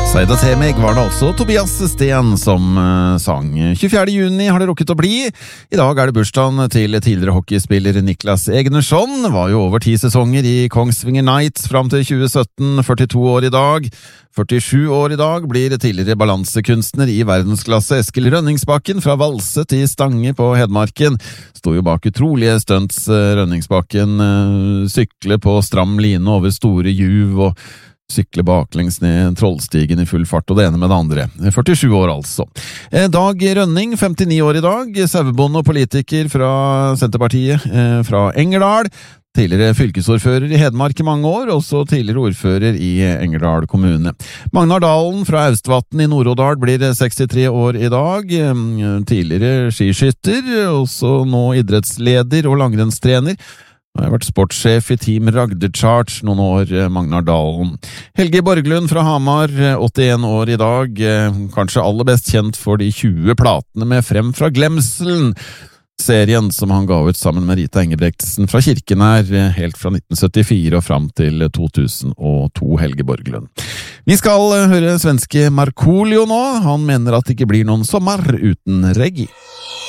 Seida Temig var det altså Tobias Sten som sang. 24. juni har det rukket å bli. I dag er det bursdagen til tidligere hockeyspiller Niklas Egnersson. Var jo over 10 sesonger i Kongsvinger Knights fram til 2017, 42 år i dag. 47 år i dag blir tidligere balansekunstner i verdensklasse Eskil Rønningsbakken fra Valse til Stange på Hedmarken. Stod jo bak utrolige stunts. Rønningsbakken sykle på stram line over store juv og sykle baklengs ned Trollstigen i full fart, og det ene med det andre. 47 år altså. Dag Rønning, 59 år i dag, sauebonde og politiker fra Senterpartiet, fra Engerdal. Tidligere fylkesordfører i Hedmark i mange år, også tidligere ordfører i Engerdal kommune. Magnar Dalen fra Austvatn i Nord-Odal blir 63 år i dag. Tidligere skiskytter, også nå idrettsleder og langrennstrener. Jeg har vært sportssjef i Team Ragder-Charge noen år, Magnar Dalen. Helge Borglund fra Hamar, 81 år i dag, kanskje aller best kjent for de 20 platene med Frem fra Glemselen, serien som han ga ut sammen med Rita Engebrektsen fra Kirkenær helt fra 1974 og fram til 2002, Helge Borglund. Vi skal høre svenske Markoolio nå. Han mener at det ikke blir noen sommer uten reggae.